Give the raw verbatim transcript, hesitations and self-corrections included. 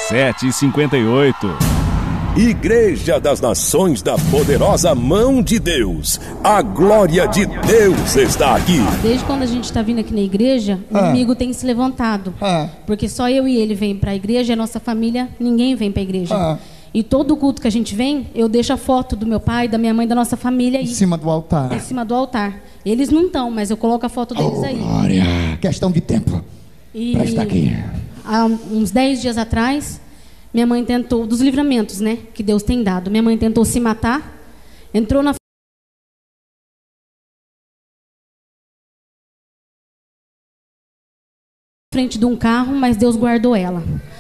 sete e cinquenta e oito. Igreja das Nações da Poderosa Mão de Deus. A glória de Deus está aqui. Desde quando a gente está vindo aqui na igreja, o Ah. inimigo tem se levantado. Ah. Porque só eu e ele vem para a igreja, e a nossa família, ninguém vem para a igreja. Ah. E todo culto que a gente vem, eu deixo a foto do meu pai, da minha mãe, da nossa família aí. Em cima do altar. Em cima do altar. Eles não estão, mas eu coloco a foto deles Oh, aí. glória. Questão de tempo E para estar aqui. há uns dez dias atrás, minha mãe tentou, dos livramentos, né, que Deus tem dado. Minha mãe tentou se matar, entrou na frente de um carro, mas Deus guardou ela.